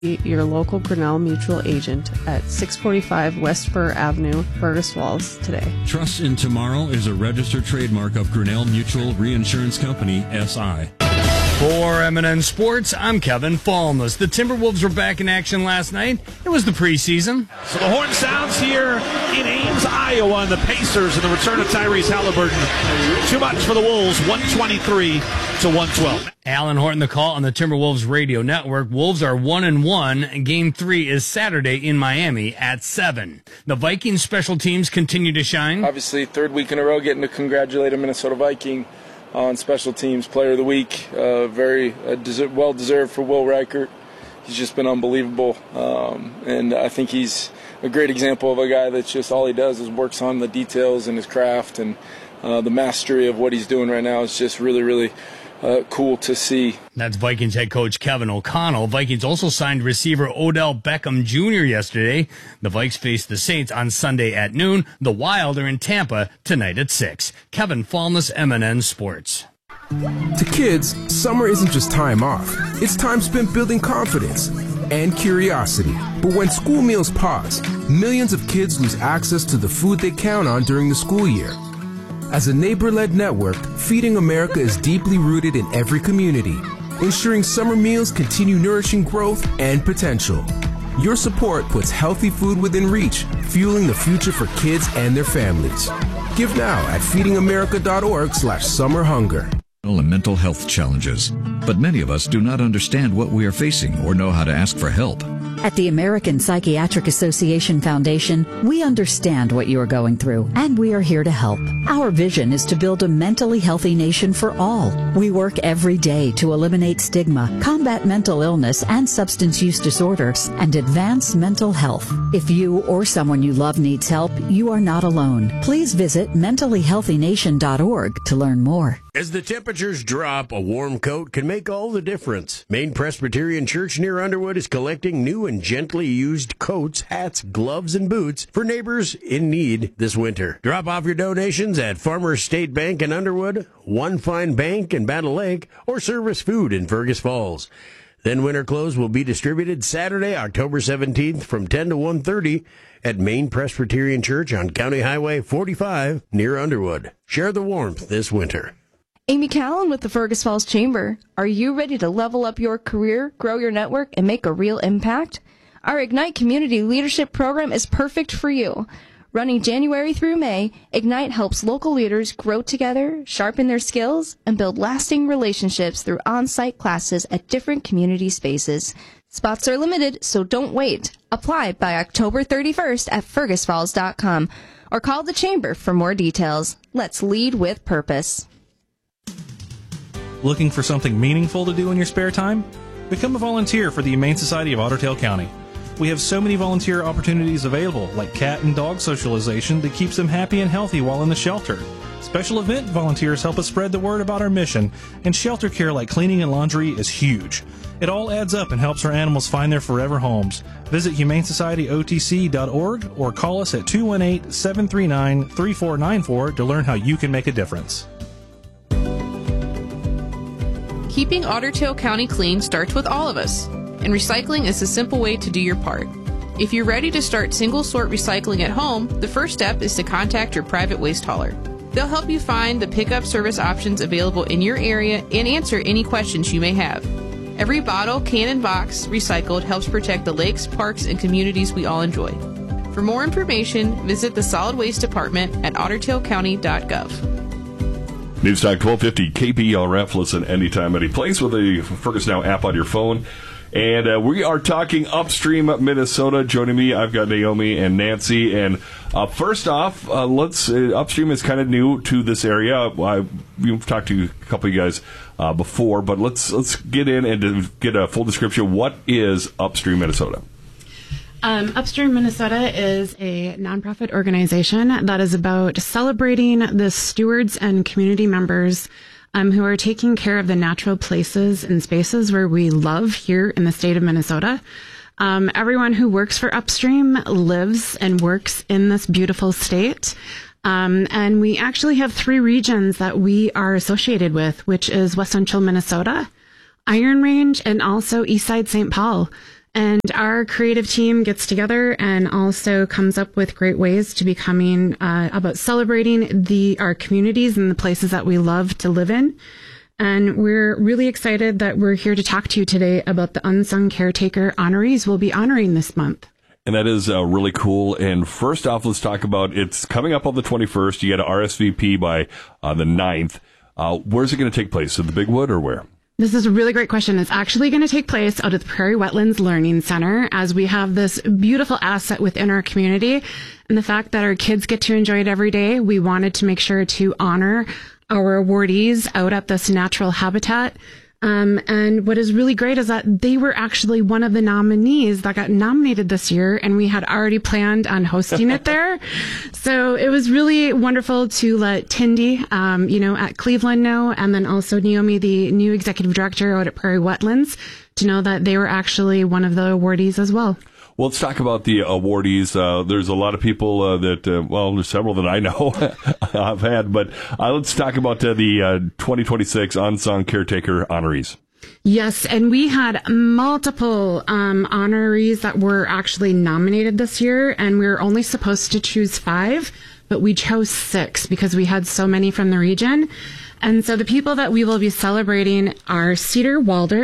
Your local Grinnell Mutual agent at 645 West Fur Avenue, Fergus Falls today. Trust in Tomorrow is a registered trademark of Grinnell Mutual Reinsurance Company, SI. For M&N Sports, I'm Kevin Falmouth. The Timberwolves were back in action last night. It was the preseason. So the horn sounds here in Ames, Iowa, and the Pacers and the return of Tyrese Halliburton. Too much for the Wolves, 123-112. Alan Horton, the call on the Timberwolves radio network. Wolves are 1-1. Game 3 is Saturday in Miami at 7. The Vikings special teams continue to shine. Obviously, third week in a row getting to congratulate a Minnesota Viking on special teams player of the week. Very well-deserved for Will Reichert. He's just been unbelievable. And I think he's a great example of a guy that's just all he does is works on the details and his craft, and the mastery of what he's doing right now is just really, really cool to see. That's Vikings head coach Kevin O'Connell. Vikings also signed receiver Odell Beckham Jr. yesterday. The Vikes face the Saints on Sunday at noon. The Wild are in Tampa tonight at 6. Kevin Falmouth, M&N Sports. To kids, summer isn't just time off. It's time spent building confidence and curiosity. But when school meals pause, millions of kids lose access to the food they count on during the school year. As a neighbor-led network, Feeding America is deeply rooted in every community, ensuring summer meals continue nourishing growth and potential. Your support puts healthy food within reach, fueling the future for kids and their families. Give now at feedingamerica.org/summerhunger. And mental health challenges, but many of us do not understand what we are facing or know how to ask for help. At the American Psychiatric Association Foundation, we understand what you are going through, and we are here to help. Our vision is to build a mentally healthy nation for all. We work every day to eliminate stigma, combat mental illness and substance use disorders, and advance mental health. If you or someone you love needs help, you are not alone. Please visit mentallyhealthynation.org to learn more. As the temperatures drop, a warm coat can make all the difference. Maine Presbyterian Church near Underwood is collecting new and gently used coats, hats, gloves, and boots for neighbors in need this winter. Drop off your donations at Farmers State Bank in Underwood, One Fine Bank in Battle Lake, or Service Food in Fergus Falls. Then winter clothes will be distributed Saturday, October 17th from 10 to 1:30 at Maine Presbyterian Church on County Highway 45 near Underwood. Share the warmth this winter. Amy Callan with the Fergus Falls Chamber. Are you ready to level up your career, grow your network, and make a real impact? Our Ignite Community Leadership Program is perfect for you. Running January through May, Ignite helps local leaders grow together, sharpen their skills, and build lasting relationships through on-site classes at different community spaces. Spots are limited, so don't wait. Apply by October 31st at fergusfalls.com or call the Chamber for more details. Let's lead with purpose. Looking for something meaningful to do in your spare time? Become a volunteer for the Humane Society of Otter Tail County. We have so many volunteer opportunities available, like cat and dog socialization that keeps them happy and healthy while in the shelter. Special event volunteers help us spread the word about our mission, and shelter care like cleaning and laundry is huge. It all adds up and helps our animals find their forever homes. Visit HumaneSocietyOTC.org or call us at 218-739-3494 to learn how you can make a difference. Keeping Otter Tail County clean starts with all of us, and recycling is a simple way to do your part. If you're ready to start single-sort recycling at home, the first step is to contact your private waste hauler. They'll help you find the pickup service options available in your area and answer any questions you may have. Every bottle, can, and box recycled helps protect the lakes, parks, and communities we all enjoy. For more information, visit the Solid Waste Department at ottertailcounty.gov. Newstalk 1250 KPLRF. Listen anytime, any place with the Fergus Now app on your phone. And we are talking Upstream Minnesota. Joining me, I've got Naomi and Nancy. And first off, Upstream is kind of new to this area. We've talked to a couple of you guys before, but let's get in and get a full description. What is Upstream Minnesota? Upstream Minnesota is a nonprofit organization that is about celebrating the stewards and community members who are taking care of the natural places and spaces where we love here in the state of Minnesota. Everyone who works for Upstream lives and works in this beautiful state. And we actually have 3 regions that we are associated with, which is West Central Minnesota, Iron Range, and also Eastside St. Paul. And our creative team gets together and also comes up with great ways to becoming about celebrating our communities and the places that we love to live in. And we're really excited that we're here to talk to you today about the Unsung Caretaker honorees we'll be honoring this month. And that is really cool. And first off, let's talk about, it's coming up on the 21st. You got to RSVP by the 9th. Where's it going to take place? At the Big Wood or where? This is a really great question. It's actually going to take place out at the Prairie Wetlands Learning Center, as we have this beautiful asset within our community. And the fact that our kids get to enjoy it every day, we wanted to make sure to honor our awardees out at this natural habitat. And what is really great is that they were actually one of the nominees that got nominated this year, and we had already planned on hosting it there. So it was really wonderful to let Tindy, at Cleveland know, and then also Naomi, the new executive director out at Prairie Wetlands, to know that they were actually one of the awardees as well. Well, let's talk about the awardees. There's a lot of people that, there's several that I know I've had, but let's talk about the 2026 Unsung Caretaker honorees. Yes, and we had multiple honorees that were actually nominated this year, and we were only supposed to choose 5, but we chose 6 because we had so many from the region. And so the people that we will be celebrating are Cedar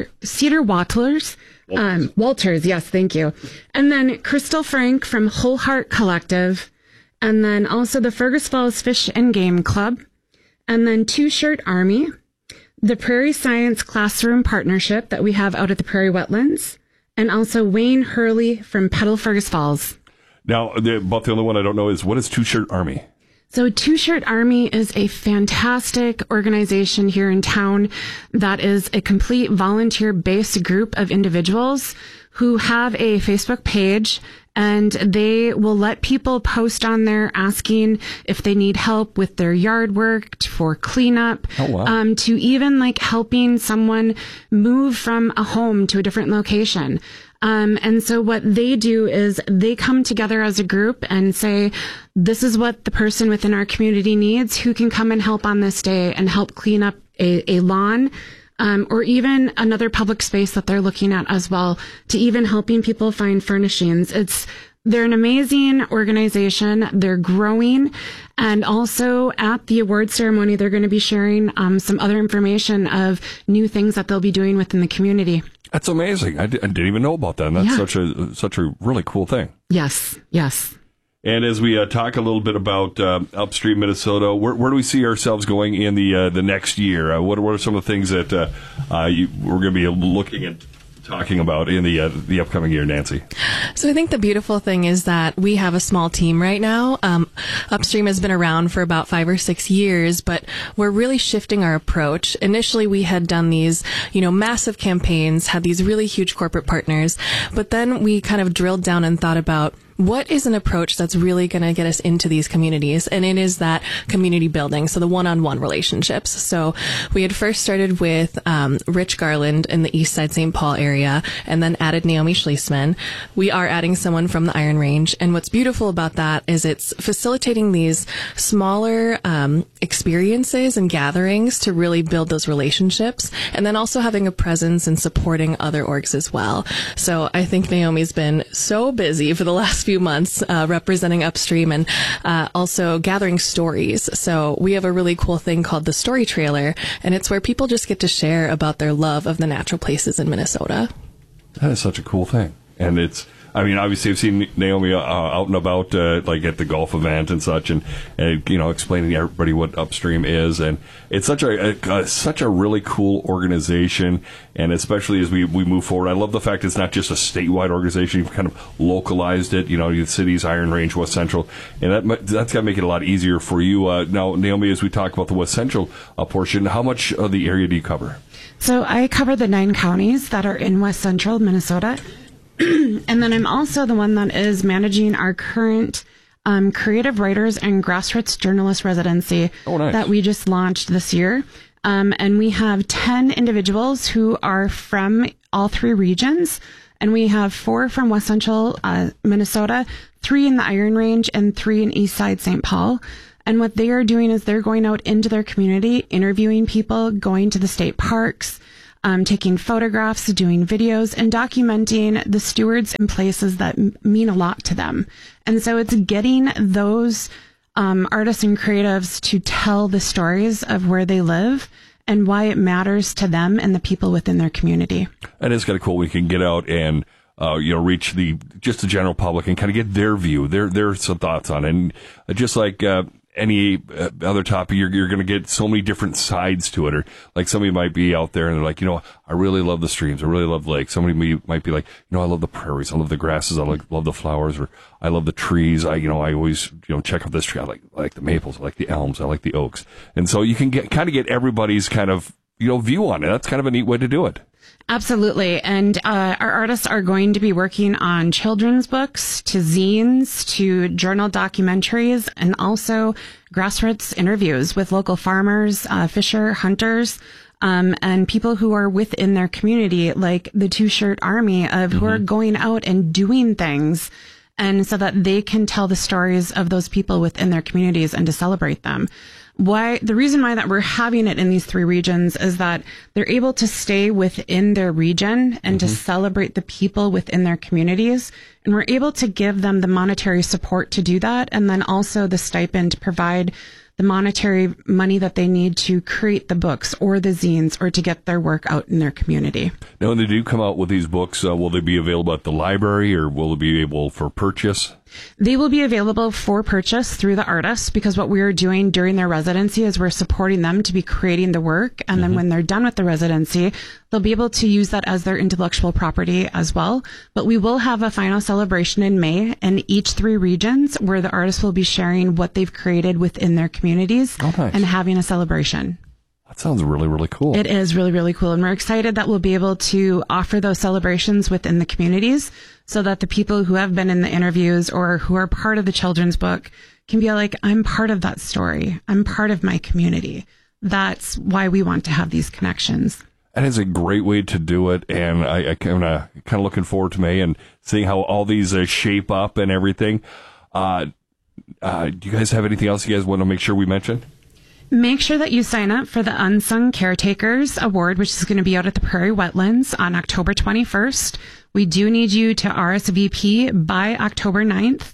Wattlers, Walters, yes, thank you. And then Crystal Frank from Whole Heart Collective, and then also the Fergus Falls Fish and Game Club, and then Two Shirt Army, the Prairie Science Classroom Partnership that we have out at the Prairie Wetlands, and also Wayne Hurley from Petal Fergus Falls. Now, about the only one I don't know is, what is Two Shirt Army? So Two Shirt Army is a fantastic organization here in town that is a complete volunteer-based group of individuals who have a Facebook page, and they will let people post on there asking if they need help with their yard work, for cleanup, to even like helping someone move from a home to a different location. And so what they do is they come together as a group and say, this is what the person within our community needs, who can come and help on this day and help clean up a lawn, or even another public space that they're looking at as well, to even helping people find furnishings. They're an amazing organization. They're growing. And also at the award ceremony, they're going to be sharing some other information of new things that they'll be doing within the community. That's amazing. I didn't even know about that. And that's such a really cool thing. Yes, yes. And as we talk a little bit about upstream Minnesota, where do we see ourselves going in the next year? What are some of the things that we're going to be looking at talking about in the upcoming year, Nancy? So I think the beautiful thing is that we have a small team right now. Upstream has been around for about 5 or 6 years, but we're really shifting our approach. Initially, we had done these, massive campaigns, had these really huge corporate partners, but then we kind of drilled down and thought about, what is an approach that's really going to get us into these communities? And it is that community building, so the one-on-one relationships. So we had first started with Rich Garland in the East Side St. Paul area, and then added Naomi Schlesman. We are adding someone from the Iron Range, and what's beautiful about that is it's facilitating these smaller experiences and gatherings to really build those relationships, and then also having a presence and supporting other orgs as well. So I think Naomi's been so busy for the last few months representing Upstream and also gathering stories. So we have a really cool thing called the Story Trailer, and it's where people just get to share about their love of the natural places in Minnesota. That is such a cool thing. And obviously I've seen Naomi out and about, like at the golf event and such, and explaining to everybody what Upstream is. And it's such a really cool organization. And especially as we move forward, I love the fact it's not just a statewide organization. You've kind of localized it, the cities, Iron Range, West Central. And that's got to make it a lot easier for you. Now, Naomi, as we talk about the West Central portion, how much of the area do you cover? So I cover the 9 counties that are in West Central Minnesota. And then I'm also the one that is managing our current creative writers and grassroots journalist residency that we just launched this year. And we have 10 individuals who are from all 3 regions. And we have 4 from West Central Minnesota, 3 in the Iron Range, and 3 in East Side St. Paul. And what they are doing is they're going out into their community, interviewing people, going to the state parks, taking photographs, doing videos, and documenting the stewards and places that mean a lot to them. And so it's getting those artists and creatives to tell the stories of where they live and why it matters to them and the people within their community. And it's kind of cool. We can get out and reach the general public and kind of get their view, their some thoughts on it. And just like any other topic, you're going to get so many different sides to it. Or like somebody might be out there and they're like, I really love the streams. I really love lakes. Somebody might be like, I love the prairies. I love the grasses. I love the flowers. Or I love the trees. I always, check out this tree. I like the maples. I like the elms. I like the oaks. And so you can get everybody's kind of, view on it. That's kind of a neat way to do it. Absolutely. And our artists are going to be working on children's books, to zines, to journal documentaries, and also grassroots interviews with local farmers, fisher, hunters, and people who are within their community, like the Two Shirt Army of who are going out and doing things, and so that they can tell the stories of those people within their communities and to celebrate them. The reason why that we're having it in these 3 regions is that they're able to stay within their region and to celebrate the people within their communities. And we're able to give them the monetary support to do that. And then also the stipend to provide the monetary money that they need to create the books or the zines or to get their work out in their community. Now, when they do come out with these books, will they be available at the library or will they be able for purchase? They will be available for purchase through the artists, because what we are doing during their residency is we're supporting them to be creating the work. And then when they're done with the residency, they'll be able to use that as their intellectual property as well. But we will have a final celebration in May in each 3 regions where the artists will be sharing what they've created within their communities and having a celebration. That sounds really, really cool. It is really, really cool. And we're excited that we'll be able to offer those celebrations within the communities so that the people who have been in the interviews or who are part of the children's book can be like, I'm part of that story. I'm part of my community. That's why we want to have these connections. And it's a great way to do it. And I kind of looking forward to May and seeing how all these shape up and everything. Do you guys have anything else you guys want to make sure we mention? Make sure that you sign up for the Unsung Caretakers Award, which is going to be out at the Prairie Wetlands on October 21st. We do need you to RSVP by October 9th.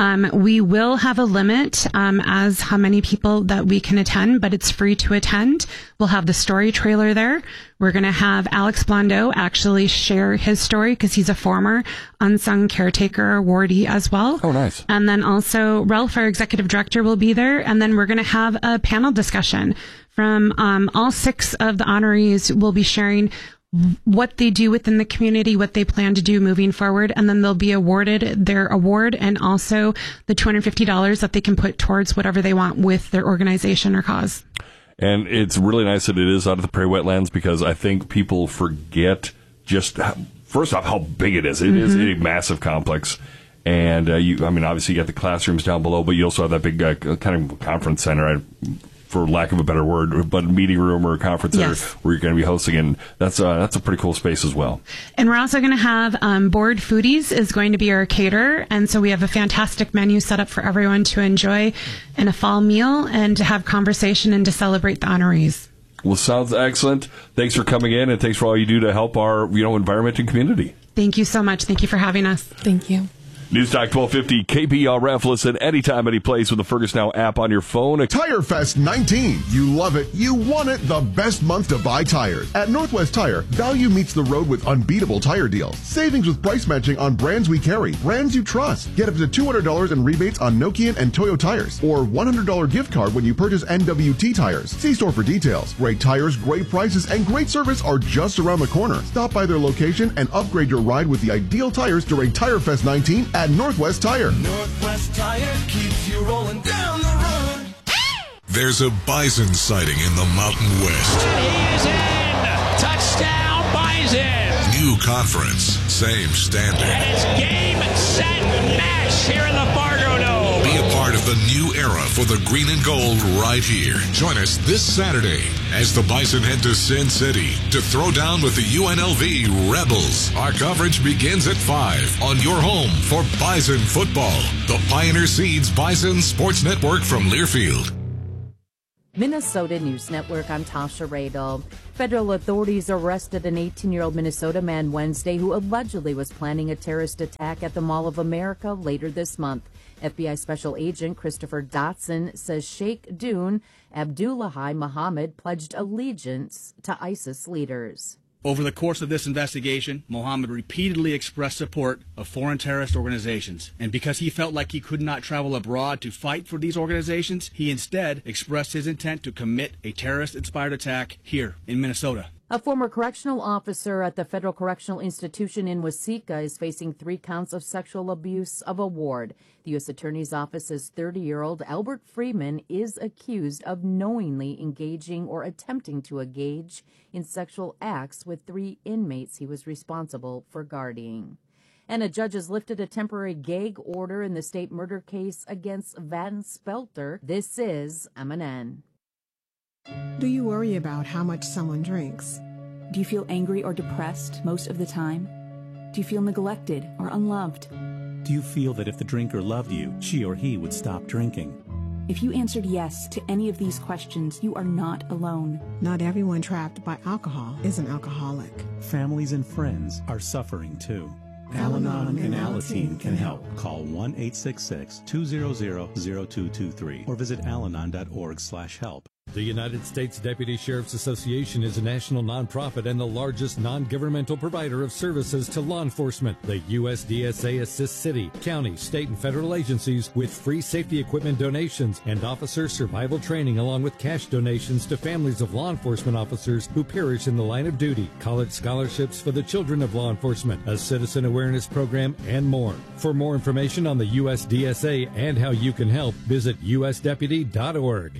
We will have a limit as how many people that we can attend, but it's free to attend. We'll have the story trailer there. We're going to have Alex Blondeau actually share his story because he's a former Unsung Caretaker awardee as well. Oh, nice. And then also Ralph, our executive director, will be there. And then we're going to have a panel discussion from all 6 of the honorees will be sharing what they do within the community, what they plan to do moving forward, and then they'll be awarded their award and also the $250 that they can put towards whatever they want with their organization or cause. And it's really nice that it is out of the Prairie Wetlands because I think people forget just, first off, how big it is. It is a massive complex. And, obviously you got the classrooms down below, but you also have that big kind of conference center, for lack of a better word, but meeting room or a conference center where you're going to be hosting. And that's a pretty cool space as well. And we're also going to have Board Foodies is going to be our caterer. And so we have a fantastic menu set up for everyone to enjoy in a fall meal and to have conversation and to celebrate the honorees. Well, sounds excellent. Thanks for coming in and thanks for all you do to help our environment and community. Thank you so much. Thank you for having us. Thank you. News Talk 1250 KPRF. Listen anytime, any place with the Fergus Now app on your phone. Tire Fest 19. You love it. You want it. The best month to buy tires. At Northwest Tire, value meets the road with unbeatable tire deals. Savings with price matching on brands we carry, brands you trust. Get up to $200 in rebates on Nokian and Toyo tires, or $100 gift card when you purchase NWT tires. See store for details. Great tires, great prices, and great service are just around the corner. Stop by their location and upgrade your ride with the ideal tires during Tire Fest 19 at Northwest Tire. Northwest Tire keeps you rolling down the road. There's a bison sighting in the Mountain West. He is in! Touchdown, Bison! New conference, same standard. And it's game, set, match here in the Fargo Dome. Be a part of the new era for the green and gold right here. Join us this Saturday as the Bison head to Sin City to throw down with the UNLV Rebels. Our coverage begins at 5 on your home for Bison football. The Pioneer Seeds Bison Sports Network from Learfield. Minnesota News Network, I'm Tasha Radel. Federal authorities arrested an 18-year-old Minnesota man Wednesday who allegedly was planning a terrorist attack at the Mall of America later this month. FBI Special Agent Christopher Dotson says Sheikh Dune Abdullahi Muhammad pledged allegiance to ISIS leaders. Over the course of this investigation, Mohammed repeatedly expressed support of foreign terrorist organizations. And because he felt like he could not travel abroad to fight for these organizations, he instead expressed his intent to commit a terrorist-inspired attack here in Minnesota. A former correctional officer at the Federal Correctional Institution in Waseca is facing 3 counts of sexual abuse of a ward. The U.S. Attorney's Office's 30-year-old Albert Freeman is accused of knowingly engaging or attempting to engage in sexual acts with 3 inmates he was responsible for guarding. And a judge has lifted a temporary gag order in the state murder case against Van Spelter. This is MNN. Do you worry about how much someone drinks? Do you feel angry or depressed most of the time? Do you feel neglected or unloved? Do you feel that if the drinker loved you, she or he would stop drinking? If you answered yes to any of these questions, you are not alone. Not everyone trapped by alcohol is an alcoholic. Families and friends are suffering too. Al-Anon and Alateen can help. Call 1-866-200-0223 or visit alanon.org/help. The United States Deputy Sheriff's Association is a national nonprofit and the largest non-governmental provider of services to law enforcement. The USDSA assists city, county, state, and federal agencies with free safety equipment donations and officer survival training, along with cash donations to families of law enforcement officers who perish in the line of duty, college scholarships for the children of law enforcement, a citizen awareness program, and more. For more information on the USDSA and how you can help, visit usdeputy.org.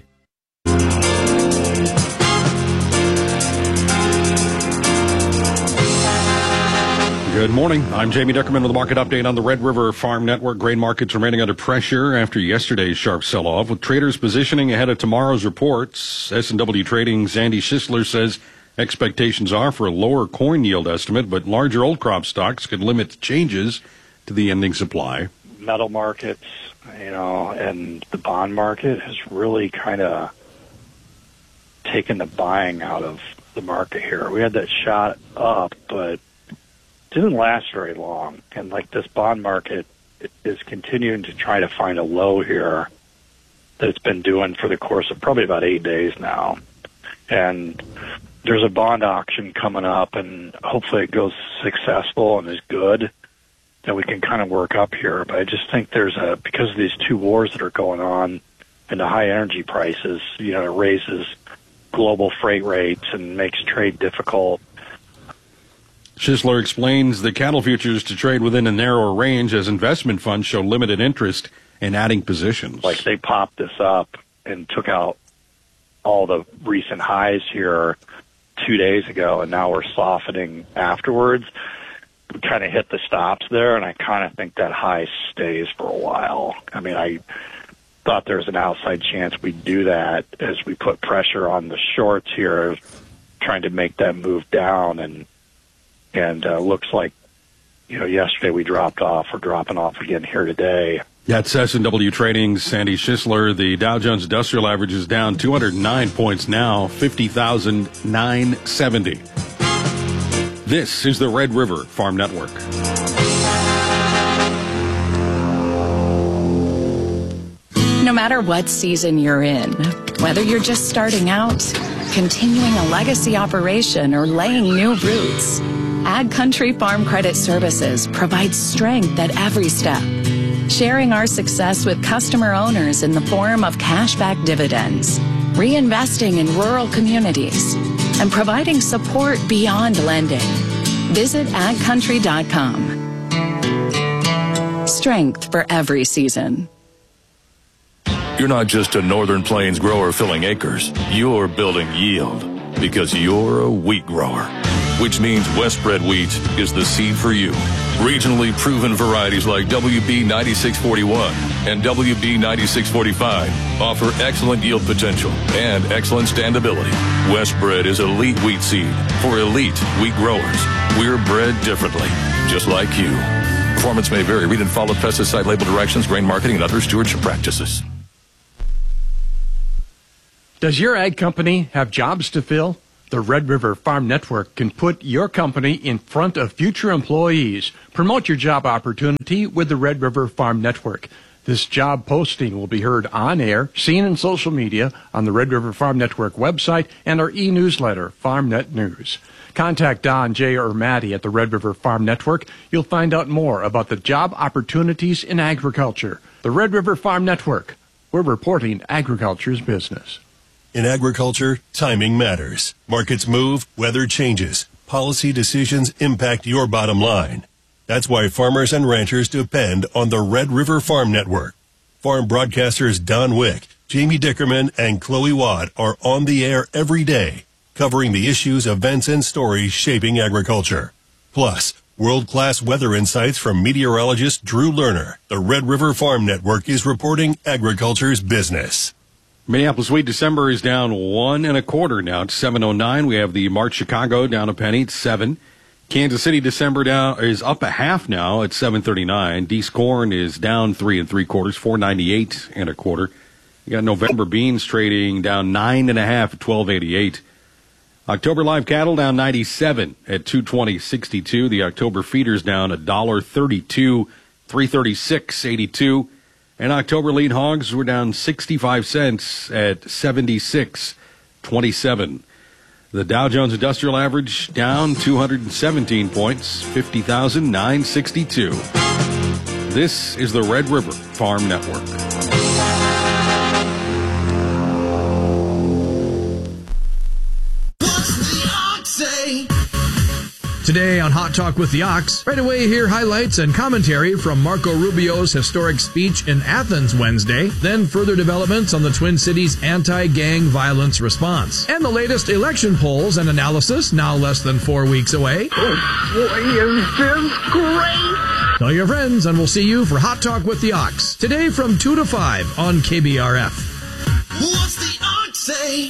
Good morning. I'm Jamie Deckerman with the market update on the Red River Farm Network. Grain markets remaining under pressure after yesterday's sharp sell-off, with traders positioning ahead of tomorrow's reports. S&W Trading's Andy Schisler says expectations are for a lower corn yield estimate, but larger old crop stocks could limit changes to the ending supply. Metal markets, and the bond market has really kind of taken the buying out of the market here. We had that shot up, but didn't last very long. And this bond market is continuing to try to find a low here that it's been doing for the course of probably about 8 days now. And there's a bond auction coming up, and hopefully it goes successful and is good, that we can kind of work up here. But I just think because of these 2 wars that are going on and the high energy prices, it raises global freight rates and makes trade difficult. Schisler explains the cattle futures to trade within a narrower range as investment funds show limited interest in adding positions. They popped this up and took out all the recent highs here 2 days ago, and now we're softening afterwards. We kind of hit the stops there, and I kind of think that high stays for a while. I thought there was an outside chance we'd do that as we put pressure on the shorts here, trying to make them move down, and looks like, yesterday we dropped off. We're dropping off again here today. That's S&W Trading's Sandy Schisler. The Dow Jones Industrial Average is down 209 points now, 50,970. This is the Red River Farm Network. No matter what season you're in, whether you're just starting out, continuing a legacy operation, or laying new roots, Ag Country Farm Credit Services provides strength at every step, sharing our success with customer owners in the form of cashback dividends, reinvesting in rural communities, and providing support beyond lending. Visit agcountry.com. Strength for every season. You're not just a Northern Plains grower filling acres. You're building yield because you're a wheat grower, which means Westbred wheat is the seed for you. Regionally proven varieties like WB 9641 and WB 9645 offer excellent yield potential and excellent standability. Westbred is elite wheat seed for elite wheat growers. We're bred differently, just like you. Performance may vary. Read and follow pesticide label directions, grain marketing, and other stewardship practices. Does your ag company have jobs to fill? The Red River Farm Network can put your company in front of future employees. Promote your job opportunity with the Red River Farm Network. This job posting will be heard on air, seen in social media, on the Red River Farm Network website, and our e-newsletter, FarmNet News. Contact Don, Jay, or Maddie at the Red River Farm Network. You'll find out more about the job opportunities in agriculture. The Red River Farm Network. We're reporting agriculture's business. In agriculture, timing matters. Markets move, weather changes. Policy decisions impact your bottom line. That's why farmers and ranchers depend on the Red River Farm Network. Farm broadcasters Don Wick, Jamie Dickerman, and Chloe Watt are on the air every day, covering the issues, events, and stories shaping agriculture. Plus, world-class weather insights from meteorologist Drew Lerner. The Red River Farm Network is reporting agriculture's business. Minneapolis wheat December is down 1 1/4 now. It's 7.09. We have the March Chicago down a penny. It's 7. Kansas City December down is up a half now at 7.39. Deese corn is down 3 3/4, 4.98 1/4. You got November beans trading down 9 1/2 at 12.88. October live cattle down 97 at 220.62. The October feeders down $1.32, 336.82. And October lean hogs were down 65 cents at 76.27. The Dow Jones Industrial Average down 217 points, 50,962. This is the Red River Farm Network. Today on Hot Talk with the Ox, right away hear highlights and commentary from Marco Rubio's historic speech in Athens Wednesday, then further developments on the Twin Cities anti-gang violence response, and the latest election polls and analysis now less than 4 weeks away. Oh boy, is this great! Tell your friends and we'll see you for Hot Talk with the Ox, today from 2 to 5 on KBRF. What's the Ox say?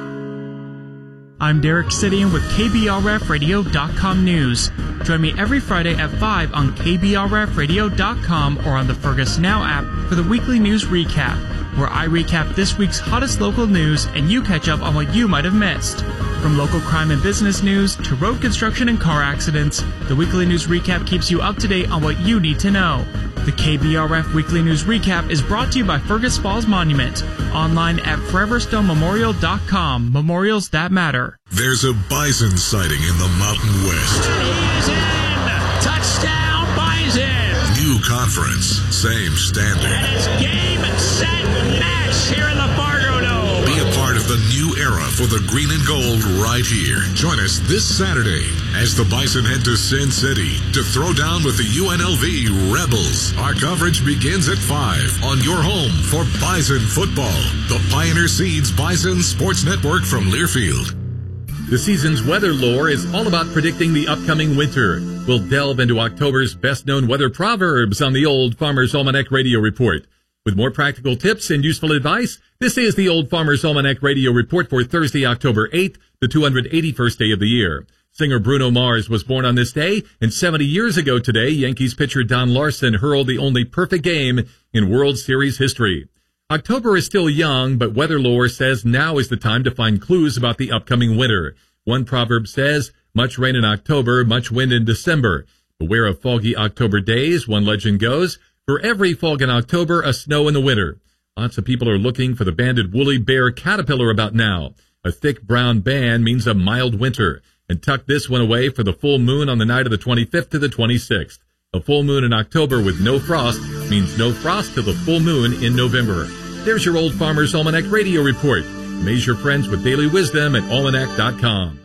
I'm Derek Sidian with KBRFradio.com News. Join me every Friday at 5 on KBRFradio.com or on the Fergus Now app for the weekly news recap, where I recap this week's hottest local news and you catch up on what you might have missed. From local crime and business news to road construction and car accidents, the weekly news recap keeps you up to date on what you need to know. The KBRF Weekly News Recap is brought to you by Fergus Falls Monument, online at foreverstonememorial.com. Memorials that matter. There's a bison sighting in the Mountain West. He's in! Touchdown, Bison! New conference, same standard. And it's game, set, match here in the Fargo Dome. Be a part of the new era for the green and gold right here. Join us this Saturday as the Bison head to Sin City to throw down with the UNLV Rebels. Our coverage begins at 5 on your home for Bison football. The Pioneer Seeds Bison Sports Network from Learfield. The season's weather lore is all about predicting the upcoming winter. We'll delve into October's best-known weather proverbs on the Old Farmer's Almanac Radio Report. With more practical tips and useful advice, this is the Old Farmer's Almanac Radio Report for Thursday, October 8th, the 281st day of the year. Singer Bruno Mars was born on this day, and 70 years ago today, Yankees pitcher Don Larson hurled the only perfect game in World Series history. October is still young, but weather lore says now is the time to find clues about the upcoming winter. One proverb says, much rain in October, much wind in December. Beware of foggy October days, one legend goes. For every fog in October, a snow in the winter. Lots of people are looking for the banded woolly bear caterpillar about now. A thick brown band means a mild winter. And tuck this one away for the full moon on the night of the 25th to the 26th. A full moon in October with no frost means no frost till the full moon in November. There's your Old Farmer's Almanac Radio Report. Amaze your friends with daily wisdom at almanac.com.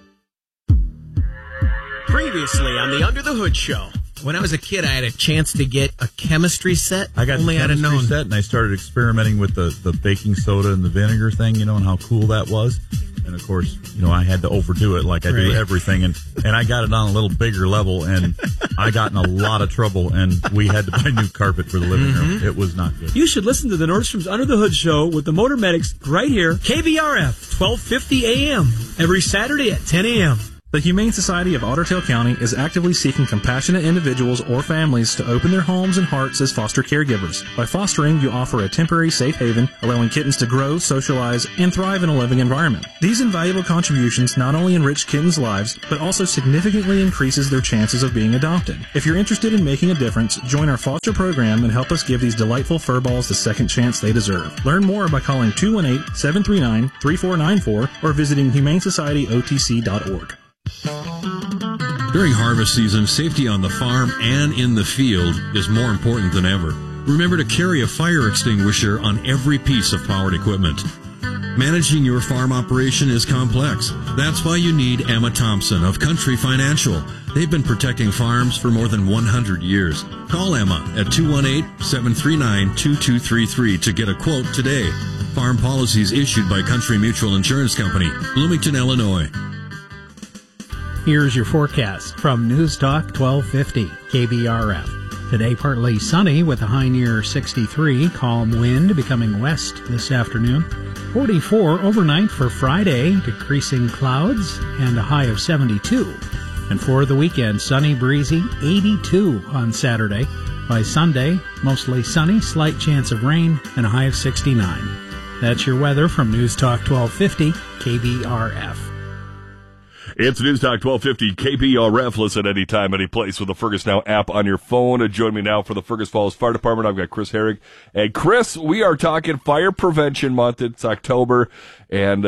Previously on the Under the Hood Show. When I was a kid, I had a chance to get a chemistry set. I got the chemistry set, and I started experimenting with the baking soda and the vinegar thing, and how cool that was. And, of course, I had to overdo it like I do everything. And I got it on a little bigger level, and I got in a lot of trouble, and we had to buy new carpet for the living room. It was not good. You should listen to the Nordstrom's Under the Hood Show with the Motor Medics right here, KBRF, 1250 a.m., every Saturday at 10 a.m. The Humane Society of Otter Tail County is actively seeking compassionate individuals or families to open their homes and hearts as foster caregivers. By fostering, you offer a temporary safe haven, allowing kittens to grow, socialize, and thrive in a living environment. These invaluable contributions not only enrich kittens' lives, but also significantly increases their chances of being adopted. If you're interested in making a difference, join our foster program and help us give these delightful furballs the second chance they deserve. Learn more by calling 218-739-3494 or visiting humanesocietyotc.org. During harvest season, safety on the farm and in the field is more important than ever. Remember to carry a fire extinguisher on every piece of powered equipment. Managing your farm operation is complex. That's why you need Emma Thompson of Country Financial. They've been protecting farms for more than 100 years. Call Emma at 218-739-2233 to get a quote today. Farm policies issued by Country Mutual Insurance Company, Bloomington, Illinois. Here's your forecast from News Talk 1250 KBRF. Today partly sunny with a high near 63, calm wind becoming west this afternoon. 44 overnight for Friday, decreasing clouds and a high of 72. And for the weekend, sunny, breezy, 82 on Saturday. By Sunday, mostly sunny, slight chance of rain and a high of 69. That's your weather from News Talk 1250 KBRF. It's News Talk 1250 KBRF. Listen anytime, any place with the Fergus Now app on your phone. Join me now for the Fergus Falls Fire Department. I've got Chris Herrig. And Chris, we are talking Fire Prevention Month. It's October, and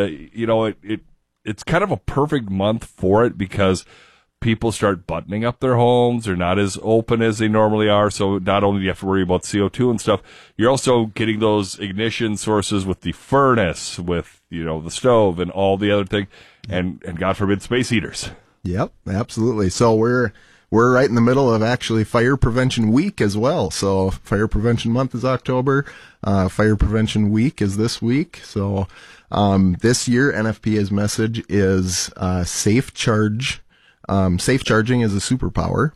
it's kind of a perfect month for it because people start buttoning up their homes. They're not as open as they normally are. So not only do you have to worry about CO2 and stuff, you're also getting those ignition sources with the furnace, with the stove and all the other thing. And God forbid, space heaters. Yep, absolutely. So we're right in the middle of actually Fire Prevention Week as well. So Fire Prevention Month is October. Fire Prevention Week is this week. So this year, NFPA's message is safe charge. Safe charging is a superpower.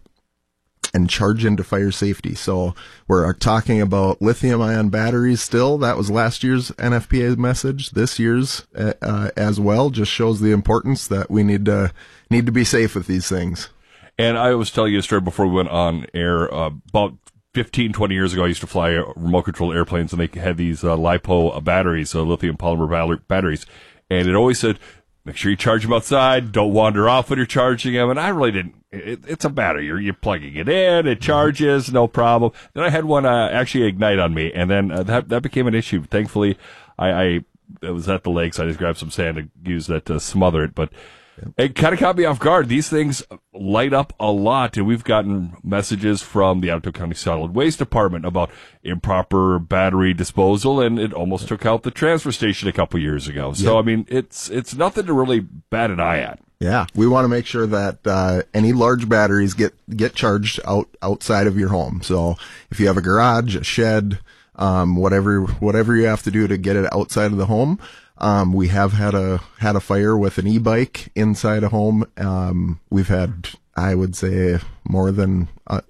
And charge into fire safety. So we're talking about lithium-ion batteries still. That was last year's NFPA message. This year's as well just shows the importance that we need to be safe with these things. And I was telling you a story before we went on air. About 15, 20 years ago, I used to fly remote-controlled airplanes, and they had these LiPo batteries, lithium polymer batteries. And it always said, make sure you charge them outside. Don't wander off when you're charging them. And I really didn't. It's a battery. You're plugging it in. It charges. No problem. Then I had one actually ignite on me, and then that became an issue. Thankfully, I was at the lake, so I just grabbed some sand and used that to smother it. But it kind of caught me off guard. These things light up a lot, and we've gotten messages from the Ottawa County Solid Waste Department about improper battery disposal, and it almost took out the transfer station a couple years ago. So, I mean, it's nothing to really bat an eye at. Yeah, we want to make sure that any large batteries get charged outside of your home. So if you have a garage, a shed, whatever you have to do to get it outside of the home. We have had a fire with an e-bike inside a home. We've had, I would say, more than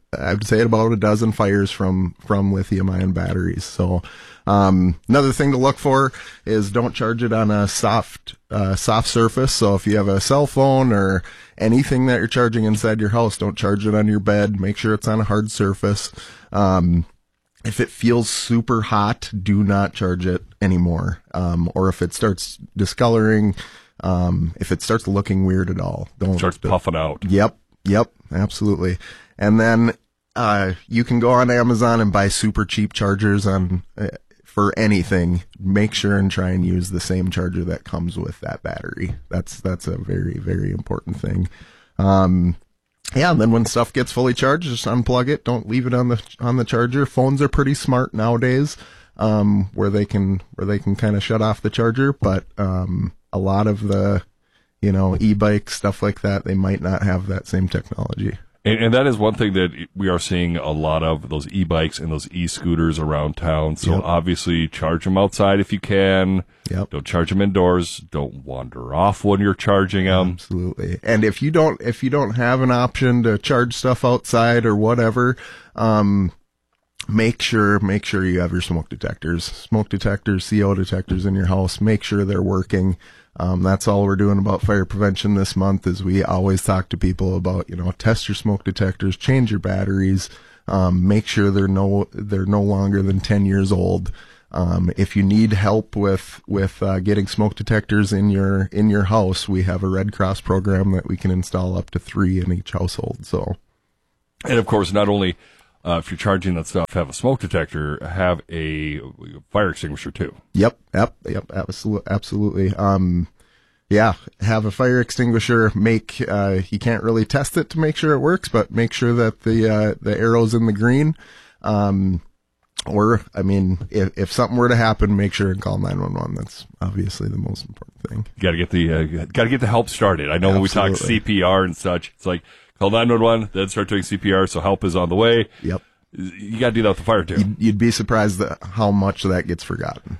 about a dozen fires from lithium-ion batteries. So another thing to look for is don't charge it on a soft surface. So if you have a cell phone or anything that you're charging inside your house, don't charge it on your bed. Make sure it's on a hard surface. If it feels super hot, do not charge it anymore. Or if it starts discoloring, if it starts looking weird at all, don't. Starts puffing out. Yep, absolutely. And then you can go on Amazon and buy super cheap chargers for anything. Make sure and try and use the same charger that comes with that battery. That's a very, very important thing. Yeah, and then when stuff gets fully charged, just unplug it. Don't leave it on the charger. Phones are pretty smart nowadays, where they can kind of shut off the charger. But a lot of the e-bike stuff like that, they might not have that same technology. And that is one thing that we are seeing a lot of, those e-bikes and those e-scooters around town. So obviously charge them outside if you can. Yep. Don't charge them indoors. Don't wander off when you're charging them. Absolutely. And if you don't have an option to charge stuff outside or whatever, make sure you have your smoke detectors, CO detectors in your house. Make sure they're working. That's all we're doing about fire prevention this month. Is we always talk to people about, test your smoke detectors, change your batteries, make sure they're no longer than 10 years old. If you need help with getting smoke detectors in your house, we have a Red Cross program that we can install up to 3 in each household. So, and of course, not only if you're charging that stuff, have a smoke detector, have a fire extinguisher too. Yep, absolutely. Have a fire extinguisher. You can't really test it to make sure it works, but make sure that the arrow's in the green. If something were to happen, make sure and call 911. That's obviously the most important thing. You got to get the help started. I know when we talk CPR and such, it's like call 911, then start doing CPR, so help is on the way. Yep. You got to do that with the fire too. You'd be surprised at how much that gets forgotten.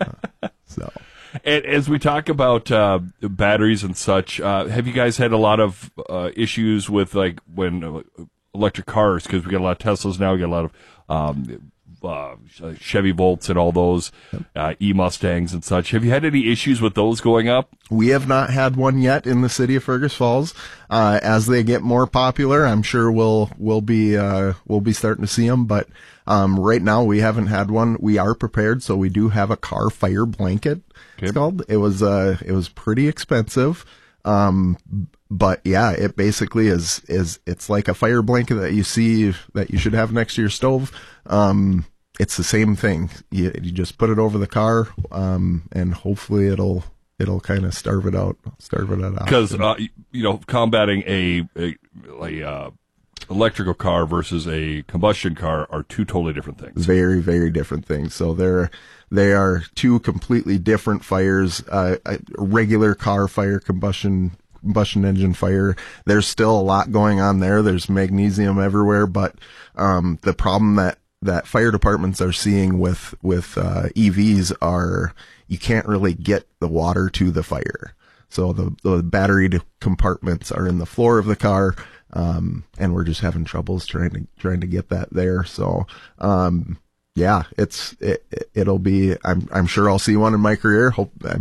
And as we talk about batteries and such, have you guys had a lot of issues with when electric cars? Because we got a lot of Teslas now, we got a lot of Chevy Volts and all those e-Mustangs and such. Have you had any issues with those going up? We have not had one yet in the city of Fergus Falls. As they get more popular, I'm sure we'll be starting to see them. But right now we haven't had one. We are prepared, so we do have a car fire blanket. Okay. It's called. It was pretty expensive. But yeah, it basically it's like a fire blanket that you see that you should have next to your stove. It's the same thing. You just put it over the car, and hopefully it'll kind of starve it out. Because combating a electrical car versus a combustion car are two totally different things. Very, very different things. So they are two completely different fires. A regular car fire, combustion engine fire, there's still a lot going on there. There's magnesium everywhere, but the problem that fire departments are seeing with EVs are you can't really get the water to the fire. So the battery compartments are in the floor of the car, and we're just having troubles trying to get that there. So it'll be. I'm sure I'll see one in my career.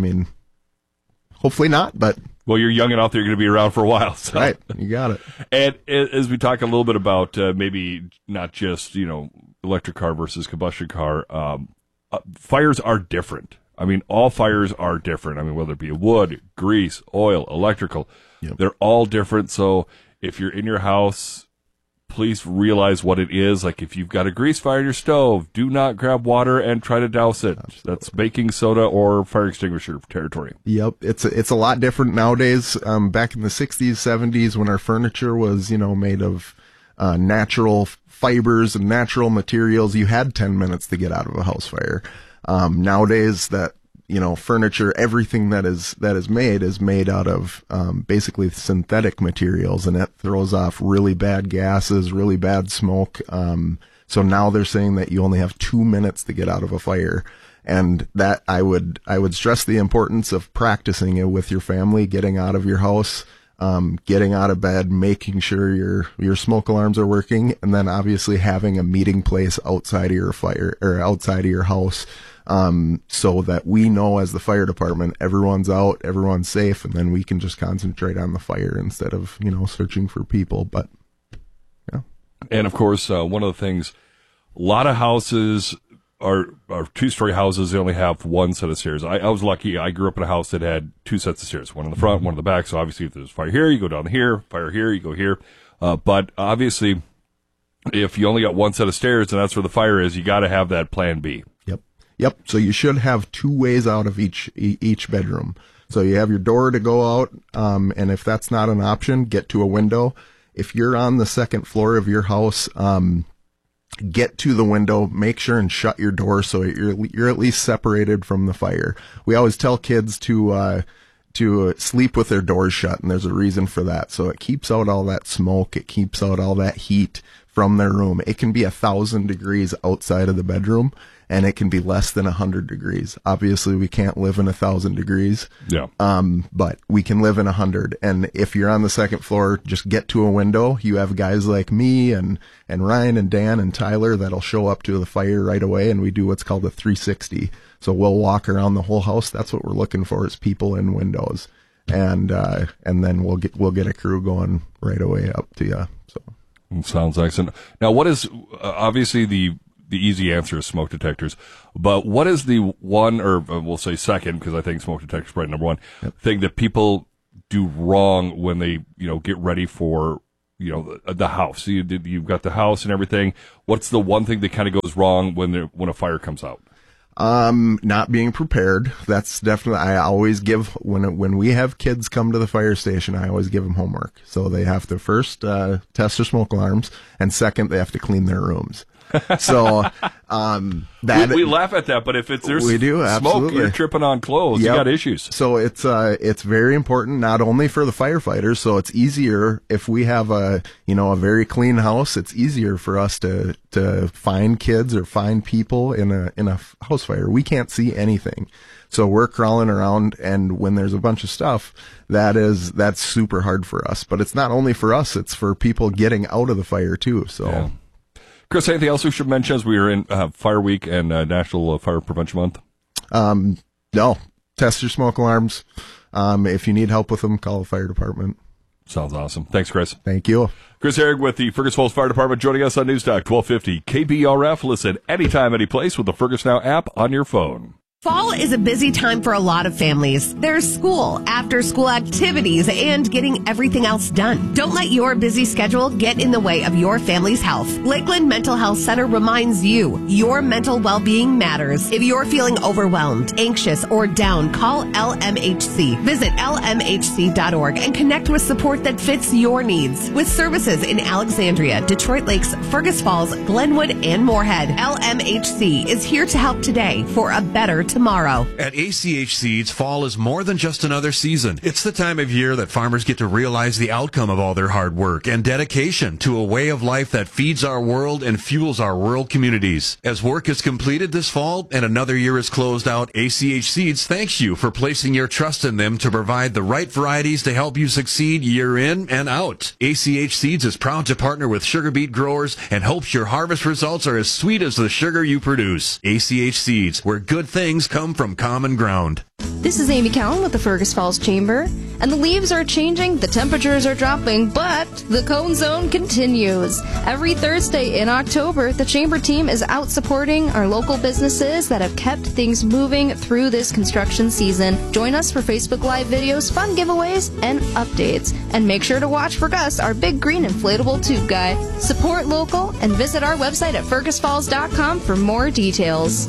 Hopefully not, but. Well, you're young enough that you're going to be around for a while. So. Right, you got it. And as we talk a little bit about maybe not just, electric car versus combustion car, fires are different. All fires are different. Whether it be wood, grease, oil, electrical, they're all different. So if you're in your house, please realize what it is. Like if you've got a grease fire in your stove, do not grab water and try to douse it. Absolutely. That's baking soda or fire extinguisher territory. Yep. It's a lot different nowadays. Back in the 60s, 70s, when our furniture was, made of natural fibers and natural materials, you had 10 minutes to get out of a house fire. Nowadays that, furniture, everything that is made out of basically synthetic materials, and it throws off really bad gases, really bad smoke. So now they're saying that you only have 2 minutes to get out of a fire, and that I would stress the importance of practicing it with your family, getting out of your house, getting out of bed, making sure your smoke alarms are working, and then obviously having a meeting place outside of your fire or outside of your house. So that we know as the fire department, everyone's out, everyone's safe, and then we can just concentrate on the fire instead of, searching for people. But, yeah. And of course, one of the things, a lot of houses are 2-story houses. They only have one set of stairs. I was lucky. I grew up in a house that had 2 sets of stairs, one in the front, one in the back. So obviously if there's fire here, you go down here, fire here, you go here. But obviously if you only got one set of stairs and that's where the fire is, you got to have that plan B. Yep. So you should have 2 ways out of each bedroom. So you have your door to go out, and if that's not an option, get to a window. If you're on the second floor of your house, get to the window, make sure and shut your door so you're at least separated from the fire. We always tell kids to sleep with their doors shut, and there's a reason for that. So it keeps out all that smoke, it keeps out all that heat. from their room. It can be 1,000 degrees outside of the bedroom, and it can be less than 100 degrees. Obviously, we can't live in 1,000 degrees. Yeah. But we can live in 100. And if you're on the second floor, just get to a window. You have guys like me and Ryan and Dan and Tyler that'll show up to the fire right away, and we do what's called a 360. So we'll walk around the whole house. That's what we're looking for, is people in windows. And then we'll get a crew going right away up to you. So sounds excellent. Now, what is obviously the easy answer is smoke detectors, but what is the one, or we'll say second, because I think smoke detectors is probably number one thing that people do wrong when they get ready for the house. So you've got the house and everything. What's the one thing that kind of goes wrong when a fire comes out? Not being prepared. That's definitely, I always give, when we have kids come to the fire station, I always give them homework. So they have to first, test their smoke alarms, and second, they have to clean their rooms. So, we laugh at that, but if there's smoke, you're tripping on clothes. Yep. You got issues. So it's very important, not only for the firefighters. So it's easier if we have a very clean house. It's easier for us to find kids or find people in a house fire. We can't see anything. So we're crawling around, and when there's a bunch of stuff, that's super hard for us. But it's not only for us, it's for people getting out of the fire too. So. Yeah. Chris, anything else we should mention as we are in Fire Week and National Fire Prevention Month? No. Test your smoke alarms. If you need help with them, call the fire department. Sounds awesome. Thanks, Chris. Thank you. Chris Herrig with the Fergus Falls Fire Department joining us on News Talk 1250 KBRF. Listen anytime, any place with the Fergus Now app on your phone. Fall is a busy time for a lot of families. There's school, after-school activities, and getting everything else done. Don't let your busy schedule get in the way of your family's health. Lakeland Mental Health Center reminds you, your mental well-being matters. If you're feeling overwhelmed, anxious, or down, call LMHC. Visit lmhc.org and connect with support that fits your needs. With services in Alexandria, Detroit Lakes, Fergus Falls, Glenwood, and Moorhead, LMHC is here to help today for a better tomorrow. At ACH Seeds, fall is more than just another season. It's the time of year that farmers get to realize the outcome of all their hard work and dedication to a way of life that feeds our world and fuels our rural communities. As work is completed this fall and another year is closed out, ACH Seeds thanks you for placing your trust in them to provide the right varieties to help you succeed year in and out. ACH Seeds is proud to partner with sugar beet growers and hopes your harvest results are as sweet as the sugar you produce. ACH Seeds, where good things come from common ground. This is Amy Cowan with the Fergus Falls Chamber, and the leaves are changing, the temperatures are dropping, but the Cone Zone continues. Every Thursday in October, the Chamber team is out supporting our local businesses that have kept things moving through this construction season. Join us for Facebook Live videos, fun giveaways, and updates. And make sure to watch for Gus, our big green inflatable tube guy. Support local and visit our website at fergusfalls.com for more details.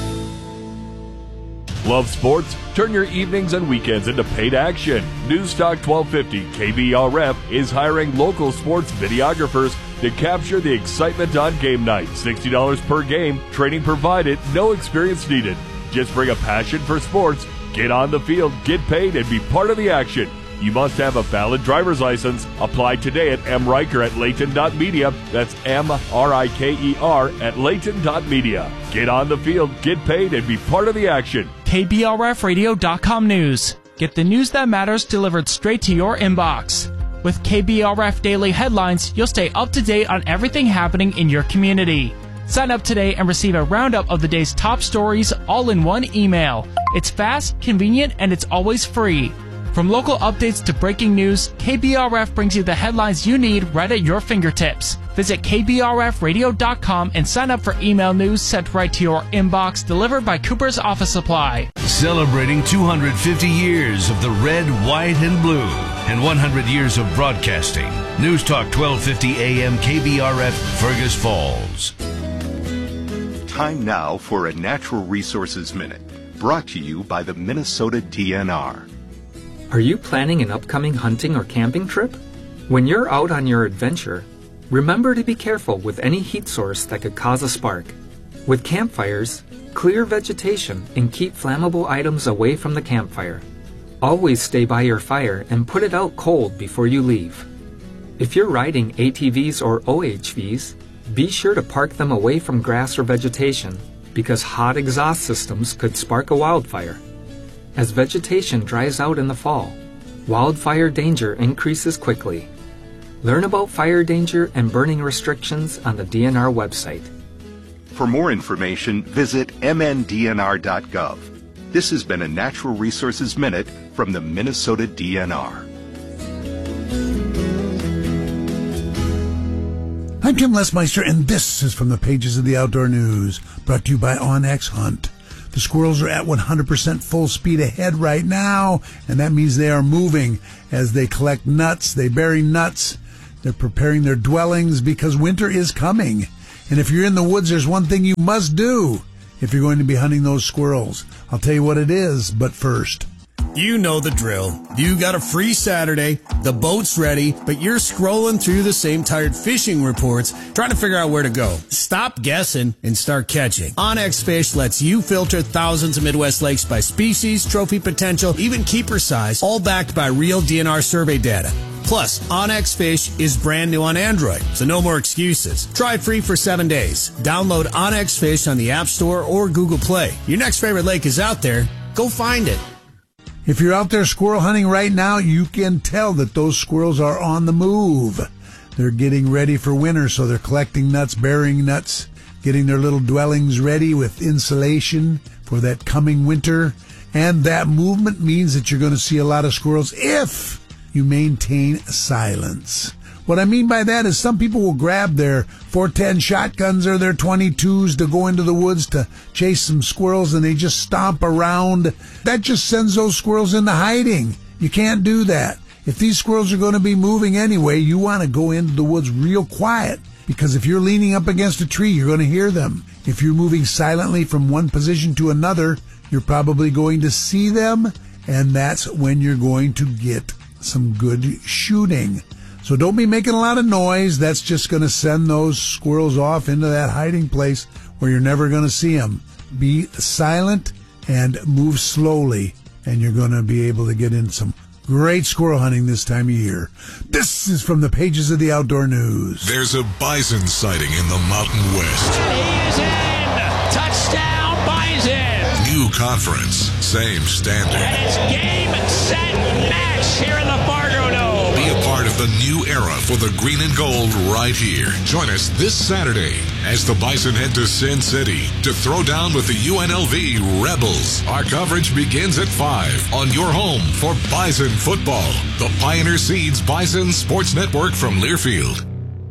Love sports? Turn your evenings and weekends into paid action. News Talk 1250 KBRF is hiring local sports videographers to capture the excitement on game night. $60 per game, training provided, no experience needed. Just bring a passion for sports, get on the field, get paid, and be part of the action. You must have a valid driver's license. Apply today at mriker@layton.media. That's M-R-I-K-E-R at layton.media. Get on the field, get paid, and be part of the action. KBRFradio.com news. Get the news that matters delivered straight to your inbox. With KBRF Daily Headlines, you'll stay up to date on everything happening in your community. Sign up today and receive a roundup of the day's top stories all in one email. It's fast, convenient, and it's always free. From local updates to breaking news, KBRF brings you the headlines you need right at your fingertips. Visit KBRFradio.com and sign up for email news sent right to your inbox, delivered by Cooper's Office Supply. Celebrating 250 years of the red, white, and blue, and 100 years of broadcasting. News Talk 1250 AM KBRF, Fergus Falls. Time now for a Natural Resources Minute, brought to you by the Minnesota DNR. Are you planning an upcoming hunting or camping trip? When you're out on your adventure, remember to be careful with any heat source that could cause a spark. With campfires, clear vegetation and keep flammable items away from the campfire. Always stay by your fire and put it out cold before you leave. If you're riding ATVs or OHVs, be sure to park them away from grass or vegetation because hot exhaust systems could spark a wildfire. As vegetation dries out in the fall, wildfire danger increases quickly. Learn about fire danger and burning restrictions on the DNR website. For more information, visit mndnr.gov. This has been a Natural Resources Minute from the Minnesota DNR. I'm Tim Lesmeister, and this is from the pages of the Outdoor News, brought to you by OnX Hunt. The squirrels are at 100% full speed ahead right now, and that means they are moving as they collect nuts, they bury nuts, they're preparing their dwellings because winter is coming. And if you're in the woods, there's one thing you must do if you're going to be hunting those squirrels. I'll tell you what it is, but first. You know the drill. You got a free Saturday, the boat's ready, but you're scrolling through the same tired fishing reports, trying to figure out where to go. Stop guessing and start catching. OnX Fish lets you filter thousands of Midwest lakes by species, trophy potential, even keeper size, all backed by real DNR survey data. Plus, OnX Fish is brand new on Android, so no more excuses. Try it free for 7 days. Download OnX Fish on the App Store or Google Play. Your next favorite lake is out there. Go find it. If you're out there squirrel hunting right now, you can tell that those squirrels are on the move. They're getting ready for winter, so they're collecting nuts, burying nuts, getting their little dwellings ready with insulation for that coming winter. And that movement means that you're going to see a lot of squirrels if you maintain silence. What I mean by that is some people will grab their 410 shotguns or their 22s to go into the woods to chase some squirrels, and they just stomp around. That just sends those squirrels into hiding. You can't do that. If these squirrels are going to be moving anyway, you want to go into the woods real quiet, because if you're leaning up against a tree, you're going to hear them. If you're moving silently from one position to another, you're probably going to see them, and that's when you're going to get some good shooting. So don't be making a lot of noise. That's just going to send those squirrels off into that hiding place where you're never going to see them. Be silent and move slowly, and you're going to be able to get in some great squirrel hunting this time of year. This is from the pages of the Outdoor News. There's a bison sighting in the Mountain West. He is in! Touchdown, bison! New conference, same standard. And it's game, set, match here in the Fargo Dome. Be a part of the new era for the green and gold right here. Join us this Saturday as the Bison head to Sin City to throw down with the UNLV Rebels. Our coverage begins at 5 on your home for Bison football. The Pioneer Seeds Bison Sports Network from Learfield.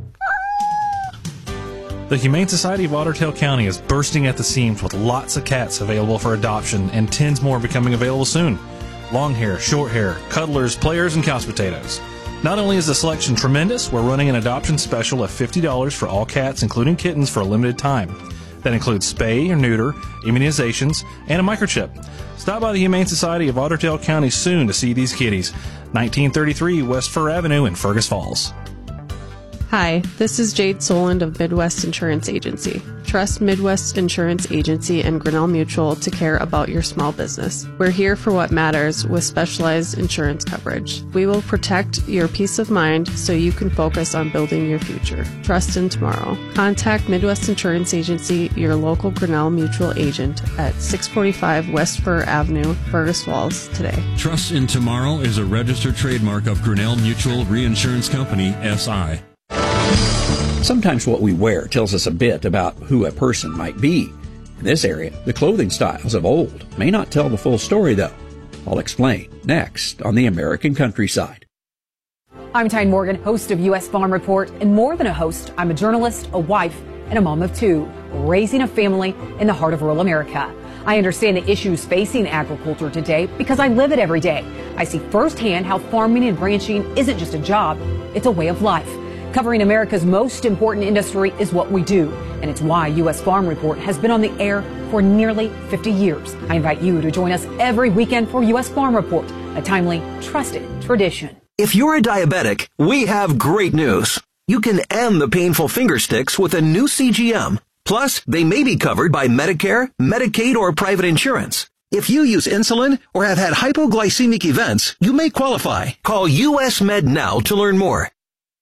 The Humane Society of Otter Tail County is bursting at the seams with lots of cats available for adoption and tens more becoming available soon. Long hair, short hair, cuddlers, players, and couch potatoes. Not only is the selection tremendous, we're running an adoption special of $50 for all cats, including kittens, for a limited time. That includes spay or neuter, immunizations, and a microchip. Stop by the Humane Society of Otter Tail County soon to see these kitties. 1933 West Fur Avenue in Fergus Falls. Hi, this is Jade Soland of Midwest Insurance Agency. Trust Midwest Insurance Agency and Grinnell Mutual to care about your small business. We're here for what matters with specialized insurance coverage. We will protect your peace of mind so you can focus on building your future. Trust in tomorrow. Contact Midwest Insurance Agency, your local Grinnell Mutual agent, at 645 West Fur Avenue, Fergus Falls, today. Trust in Tomorrow is a registered trademark of Grinnell Mutual Reinsurance Company, SI. Sometimes what we wear tells us a bit about who a person might be. In this area, the clothing styles of old may not tell the full story, though. I'll explain next on the American Countryside. I'm Tyne Morgan, host of U.S. Farm Report, and more than a host, I'm a journalist, a wife, and a mom of two, raising a family in the heart of rural America. I understand the issues facing agriculture today because I live it every day. I see firsthand how farming and ranching isn't just a job, it's a way of life. Covering America's most important industry is what we do, and it's why U.S. Farm Report has been on the air for nearly 50 years. I invite you to join us every weekend for U.S. Farm Report, a timely, trusted tradition. If you're a diabetic, we have great news. You can end the painful finger sticks with a new CGM. Plus, they may be covered by Medicare, Medicaid, or private insurance. If you use insulin or have had hypoglycemic events, you may qualify. Call US Med now to learn more.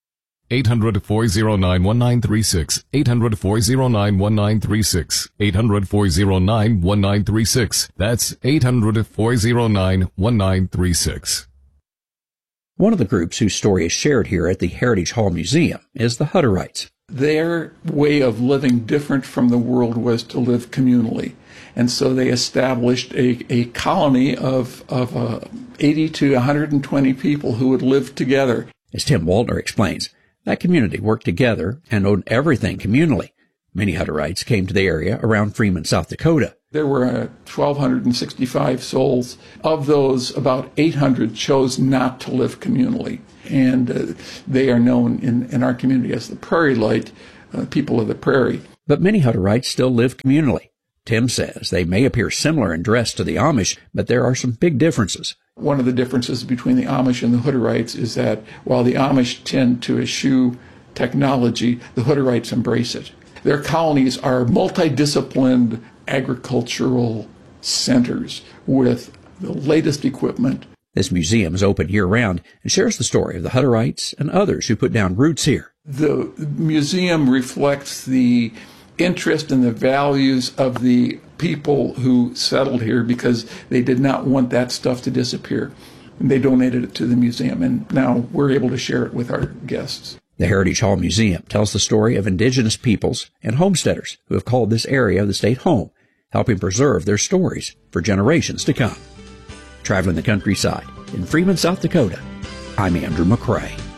800-409-1936. 800-409-1936. 800-409-1936. That's 800-409-1936. One of the groups whose story is shared here at the Heritage Hall Museum is the Hutterites. Their way of living different from the world was to live communally. And so they established a colony of 80 to 120 people who would live together. As Tim Waltner explains, that community worked together and owned everything communally. Many Hutterites came to the area around Freeman, South Dakota. There were 1,265 souls. Of those, about 800 chose not to live communally. And they are known in our community as the Prairie Light, people of the prairie. But many Hutterites still live communally. Tim says they may appear similar in dress to the Amish, but there are some big differences. One of the differences between the Amish and the Hutterites is that while the Amish tend to eschew technology, the Hutterites embrace it. Their colonies are multidisciplined agricultural centers with the latest equipment. This museum is open year-round and shares the story of the Hutterites and others who put down roots here. The museum reflects the interest and the values of the people who settled here because they did not want that stuff to disappear. And they donated it to the museum, and now we're able to share it with our guests. The Heritage Hall Museum tells the story of indigenous peoples and homesteaders who have called this area of the state home, helping preserve their stories for generations to come. Traveling the countryside in Freeman, South Dakota, I'm Andrew McCrae.